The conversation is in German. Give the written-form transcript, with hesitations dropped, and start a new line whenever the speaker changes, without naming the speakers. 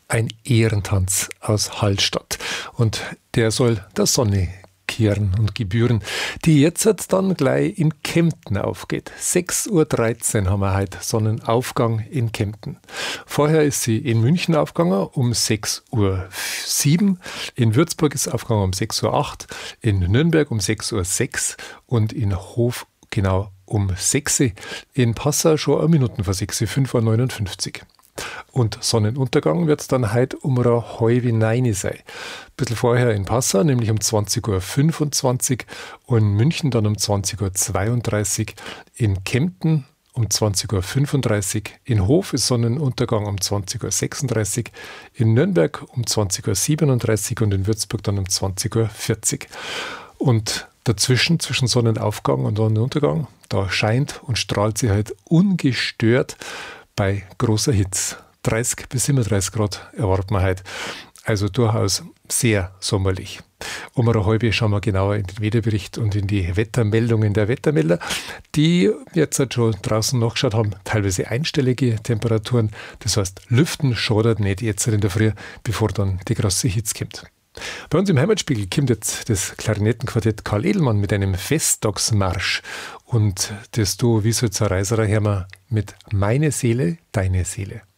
ein Ehrentanz aus Hallstatt. Und der soll der Sonne kehren und gebühren, die jetzt dann gleich in Kempten aufgeht. 6.13 Uhr haben wir heute Sonnenaufgang in Kempten. Vorher ist sie in München aufgegangen um 6.07 Uhr, in Würzburg ist aufgegangen um 6.08 Uhr, in Nürnberg um 6.06 Uhr und in Hof genau um 6 Uhr, in Passau schon 1 Minuten vor 6 Uhr, 5.59 Uhr. Und Sonnenuntergang wird es dann heute um eine halbe 9 Uhr sein. Ein bisschen vorher in Passau, nämlich um 20.25 Uhr und in München dann um 20.32 Uhr, in Kempten um 20.35 Uhr, in Hof ist Sonnenuntergang um 20.36 Uhr, in Nürnberg um 20.37 Uhr und in Würzburg dann um 20.40 Uhr. Und dazwischen, zwischen Sonnenaufgang und Sonnenuntergang, da scheint und strahlt sie halt ungestört bei großer Hitze. 30 bis 37 Grad erwarten wir heute. Also durchaus sehr sommerlich. Um eine halbe schauen wir genauer in den Wetterbericht und in die Wettermeldungen der Wettermelder, die jetzt halt schon draußen nachgeschaut haben, teilweise einstellige Temperaturen. Das heißt, Lüften schadet nicht jetzt in der Früh, bevor dann die große Hitze kommt. Bei uns im Heimatspiegel kommt jetzt das Klarinettenquartett Karl Edelmann mit einem Festtagsmarsch und das Duo Wie soll's ein Reiserer hören wir mit Meine Seele, deine Seele.